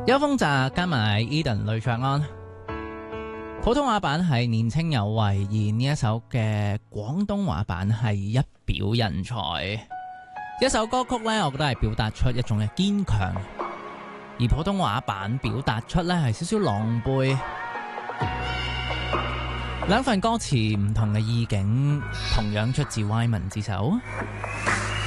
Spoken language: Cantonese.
邱鋒澤加埋 Eden 呂卓安，普通話版係年青有為，而呢一首嘅廣東話版係一表人才。一首歌曲呢，我覺得係表達出一種嘅堅強，而普通話版表達出呢係少少狼狽。兩份歌詞唔同嘅意境，同樣出自歪文之手。